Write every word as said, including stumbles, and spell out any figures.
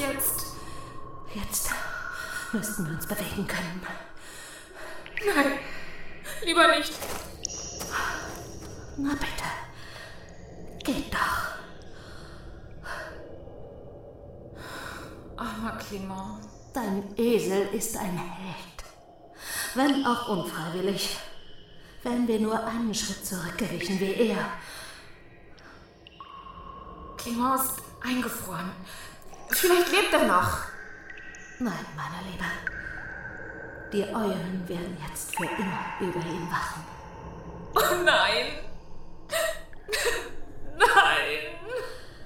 jetzt? Jetzt müssten wir uns bewegen können. Nein, lieber nicht. Na bitte, geht doch. Armer Clement. Dein Esel ist ein Held. Wenn auch unfreiwillig. Wären wir nur einen Schritt zurückgewichen wie er. Clement ist eingefroren. Vielleicht lebt er noch. Nein, meine Liebe. Die Eulen werden jetzt für immer über ihn wachen. Oh nein. Nein.